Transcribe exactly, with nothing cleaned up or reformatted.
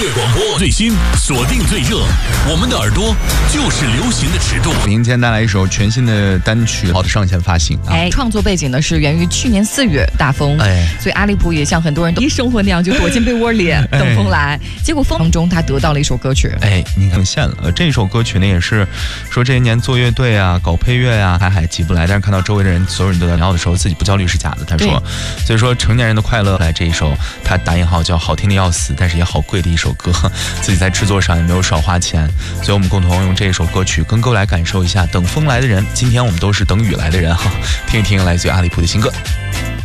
广播最新，锁定最热，我们的耳朵就是流行的尺度。 明天带来一首全新的单曲，好的上线发行。啊、 哎，创作背景呢是源于去年四月大风， 哎， 所以阿利普也像很多人都生活那样，就躲进被窝里等风来。哎、结果风当中他得到了一首歌曲， 哎，你看现了。这首歌曲呢也是说这些年做乐队啊、搞配乐啊，海海急不来，但是看到周围的人所有人都在摇的时候，自己不焦虑是假的。他说，所以说成年人的快乐来这一首，他打引号叫好听的要死，但是也好贵的一首歌，自己在制作上也没有少花钱，所以我们共同用这一首歌曲跟各位来感受一下等风来的人。今天我们都是等雨来的人哈，听一听来自于阿利普的新歌。